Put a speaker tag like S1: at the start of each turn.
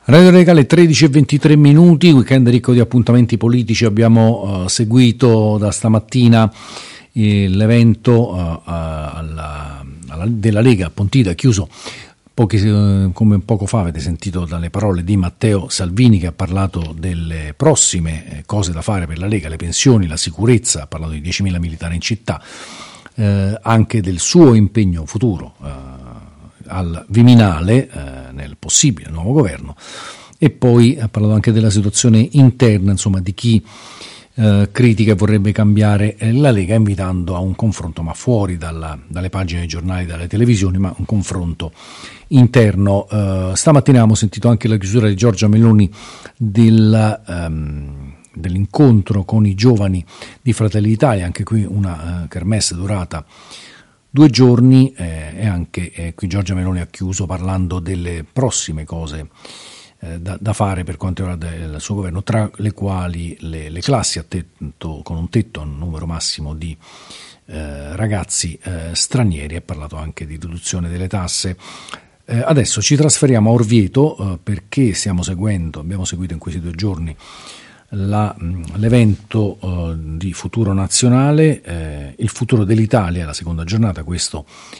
S1: Radio Legale 13:23, weekend ricco di appuntamenti politici. Abbiamo seguito da stamattina l'evento della Lega a Pontida, chiuso come poco fa avete sentito dalle parole di Matteo Salvini, che ha parlato delle prossime cose da fare per la Lega, le pensioni, la sicurezza, ha parlato di 10.000 militari in città, anche del suo impegno futuro al Viminale nel possibile nuovo governo, e poi ha parlato anche della situazione interna, insomma, di chi critica e vorrebbe cambiare la Lega, invitando a un confronto, ma fuori dalle pagine dei giornali, dalle televisioni, ma un confronto interno. Stamattina abbiamo sentito anche la chiusura di Giorgia Meloni dell'incontro con i giovani di Fratelli d'Italia, anche qui una kermesse durata 2 giorni, e anche qui Giorgia Meloni ha chiuso parlando delle prossime cose da fare per quanto riguarda il suo governo, tra le quali le classi con un tetto a un numero massimo di ragazzi stranieri. Ha parlato anche di riduzione delle tasse. Adesso ci trasferiamo a Orvieto perché abbiamo seguito in questi 2 giorni l'evento di Futuro Nazionale, il futuro dell'Italia, la seconda giornata, questo